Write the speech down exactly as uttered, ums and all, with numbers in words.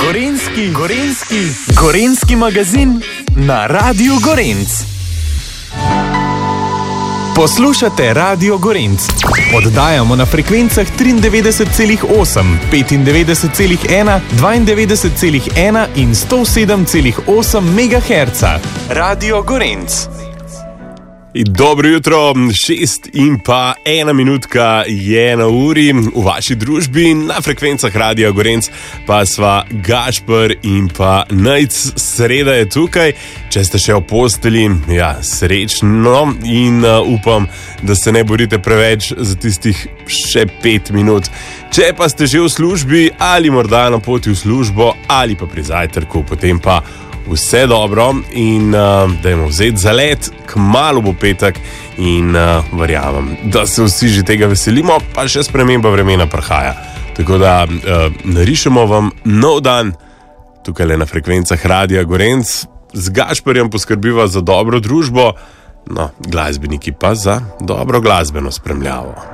Gorenjski, gorenjski, gorenjski magazin na Radiu Gorenc. Poslušate Radio Gorenc. Oddajamo na frekvencah triindevetdeset celih osem, petindevetdeset celih ena, dvaindevetdeset celih ena in sto sedem celih osem megaherca. Radio Gorenc. Dobro jutro, šest in pa ena minutka je na uri v vaši družbi, na frekvencah Radia Gorenc pa sva Gašper in pa Nejc. Sreda je tukaj, če ste še v posteli, ja, srečno in uh, upam, da se ne borite preveč za tistih še pet minut. Če pa ste že v službi ali morda na poti v službo ali pa pri zajtrku, potem pa vse dobro in uh, dajmo vzeti za let, kmalu bo petek in uh, verjamem, da se vsi že tega veselimo, pa še sprememba vremena prihaja. Tako da uh, narišemo vam nov dan tukaj le na frekvencah Radia Gorenc. Z Gašperjem poskrbiva za dobro družbo, no, glasbeniki pa za dobro glasbeno spremljavo.